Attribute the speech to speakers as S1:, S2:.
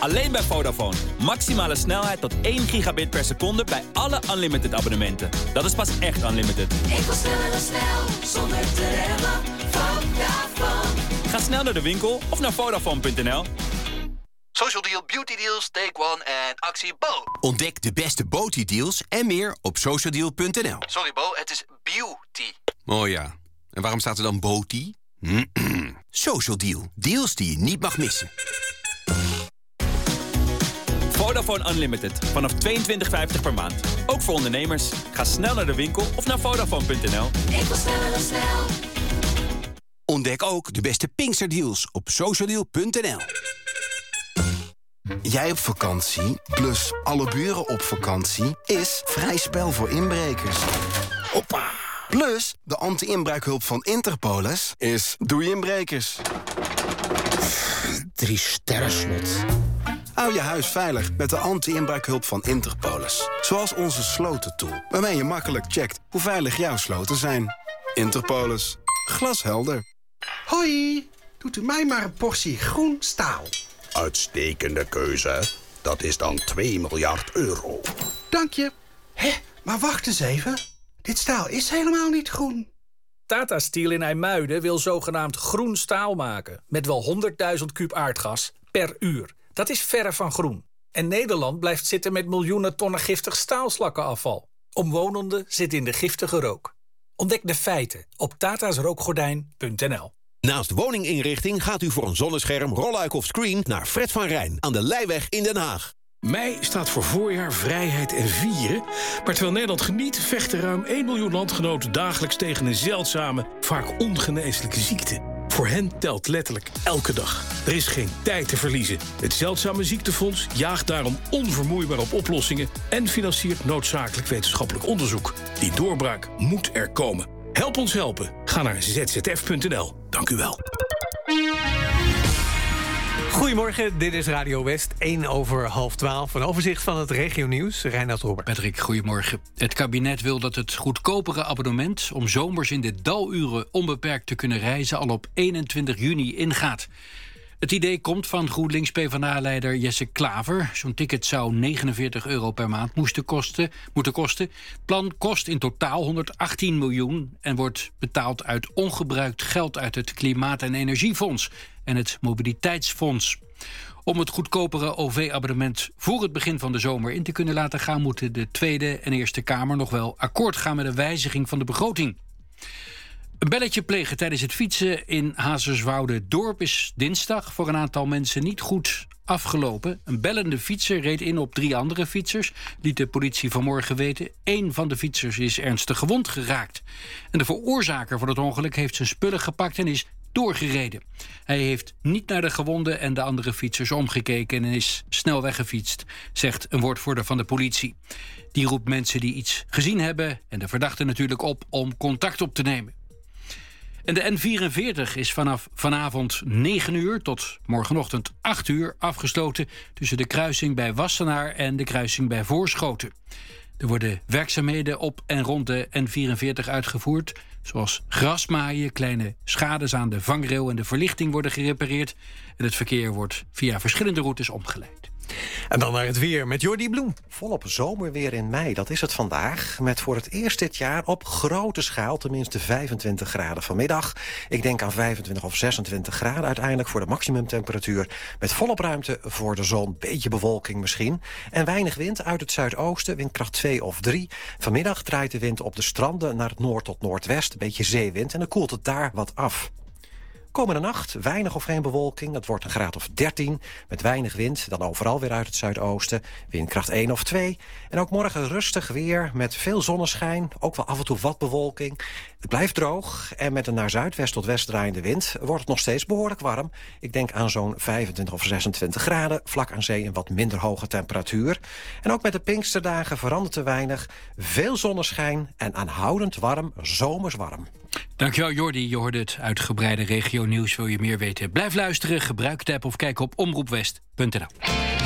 S1: Alleen bij Vodafone. Maximale snelheid tot 1 gigabit per seconde bij alle unlimited abonnementen. Dat is pas echt unlimited.
S2: Ik wil sneller dan snel, zonder te remmen. Vodafone.
S1: Ga snel naar de winkel of naar Vodafone.nl.
S3: Social Deal, Beauty Deals, Take One en actie Bo.
S4: Ontdek de beste Beauty-deals en meer op socialdeal.nl.
S3: Sorry Bo, het is beauty.
S4: Oh ja, en waarom staat er dan Beauty? Social Deal, deals die je niet mag missen.
S1: Vodafone Unlimited. Vanaf $22,50 per maand. Ook voor ondernemers. Ga snel naar de winkel of naar Vodafone.nl.
S2: Ik wil sneller dan snel.
S4: Ontdek ook de beste Pinksterdeals op socialdeal.nl.
S5: Jij op vakantie, plus alle buren op vakantie, is vrij spel voor inbrekers. Hoppa! Plus, de anti-inbraakhulp van Interpolis is doei inbrekers.
S6: 3 sterren slot.
S5: Hou je huis veilig met de anti-inbraakhulp van Interpolis. Zoals onze slotentool, waarmee je makkelijk checkt hoe veilig jouw sloten zijn. Interpolis. Glashelder.
S6: Hoi, doet u mij maar een portie groen staal.
S7: Uitstekende keuze. Dat is dan 2 miljard euro.
S6: Dank je. Hé, maar wacht eens even. Dit staal is helemaal niet groen.
S8: Tata Steel in IJmuiden wil zogenaamd groen staal maken. Met wel 100.000 kuub aardgas per uur. Dat is verre van groen. En Nederland blijft zitten met miljoenen tonnen giftig staalslakkenafval. Omwonenden zitten in de giftige rook. Ontdek de feiten op tatasrookgordijn.nl.
S9: Naast woninginrichting gaat u voor een zonnescherm, rolluik of screen naar Fred van Rijn aan de Leijweg in Den Haag.
S10: Mei staat voor voorjaar, vrijheid en vieren. Maar terwijl Nederland geniet, vechten ruim 1 miljoen landgenoten dagelijks tegen een zeldzame, vaak ongeneeslijke ziekte. Voor hen telt letterlijk elke dag. Er is geen tijd te verliezen. Het Zeldzame Ziektefonds jaagt daarom onvermoeibaar op oplossingen en financiert noodzakelijk wetenschappelijk onderzoek. Die doorbraak moet er komen. Help ons helpen. Ga naar zzf.nl. Dank u wel.
S11: Goedemorgen, dit is Radio West, 11:01. Een overzicht van het regionieuws. Reinoud Robert.
S12: Patrick, goedemorgen. Het kabinet wil dat het goedkopere abonnement om zomers in de daluren onbeperkt te kunnen reizen al op 21 juni ingaat. Het idee komt van GroenLinks-PVDA-leider Jesse Klaver. Zo'n ticket zou €49 per maand moeten kosten. Het plan kost in totaal 118 miljoen... en wordt betaald uit ongebruikt geld uit het Klimaat- en Energiefonds en het Mobiliteitsfonds. Om het goedkopere OV-abonnement voor het begin van de zomer in te kunnen laten gaan, moeten de Tweede en Eerste Kamer nog wel akkoord gaan met een wijziging van de begroting. Een belletje plegen tijdens het fietsen in Hazerswoude-Dorp is dinsdag voor een aantal mensen niet goed afgelopen. Een bellende fietser reed in op 3 andere fietsers, liet de politie vanmorgen weten. 1 van de fietsers is ernstig gewond geraakt. En de veroorzaker van het ongeluk heeft zijn spullen gepakt en is doorgereden. Hij heeft niet naar de gewonden en de andere fietsers omgekeken en is snel weggefietst, zegt een woordvoerder van de politie. Die roept mensen die iets gezien hebben en de verdachte natuurlijk op om contact op te nemen. En de N44 is vanaf vanavond 9 uur tot morgenochtend 8 uur afgesloten tussen de kruising bij Wassenaar en de kruising bij Voorschoten. Er worden werkzaamheden op en rond de N44 uitgevoerd, zoals grasmaaien, kleine schades aan de vangrail en de verlichting worden gerepareerd en het verkeer wordt via verschillende routes omgeleid.
S11: En dan naar het weer met Jordi Bloem.
S13: Volop zomerweer in mei, dat is het vandaag. Met voor het eerst dit jaar op grote schaal tenminste 25 graden vanmiddag. Ik denk aan 25 of 26 graden uiteindelijk voor de maximumtemperatuur. Met volop ruimte voor de zon, beetje bewolking misschien. En weinig wind uit het zuidoosten, windkracht 2 of 3. Vanmiddag draait de wind op de stranden naar het noord tot noordwest. Een beetje zeewind en dan koelt het daar wat af. Komende nacht weinig of geen bewolking. Het wordt een graad of 13 met weinig wind. Dan overal weer uit het zuidoosten. Windkracht 1 of 2. En ook morgen rustig weer met veel zonneschijn. Ook wel af en toe wat bewolking. Het blijft droog. En met een naar zuidwest tot west draaiende wind wordt het nog steeds behoorlijk warm. Ik denk aan zo'n 25 of 26 graden. Vlak aan zee een wat minder hoge temperatuur. En ook met de Pinksterdagen verandert er weinig. Veel zonneschijn en aanhoudend warm, zomers warm.
S12: Dankjewel Jordi, je hoorde het uitgebreide regionieuws. Wil je meer weten? Blijf luisteren, gebruik de app of kijk op omroepwest.nl.